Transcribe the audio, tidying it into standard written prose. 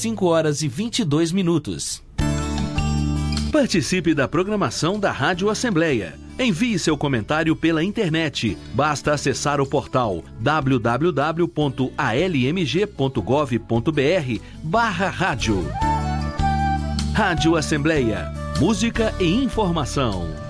5h22. Participe da programação da Rádio Assembleia. Envie seu comentário pela internet. Basta acessar o portal www.almg.gov.br/rádio. Rádio Assembleia. Música e informação.